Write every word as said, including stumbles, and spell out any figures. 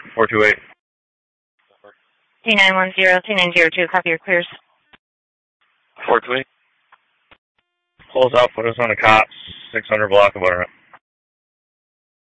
four two eight. two nine one zero, two nine zero two, copy your clears. four two eight. Pulls out, put us on the cops, six hundred block of Butternut.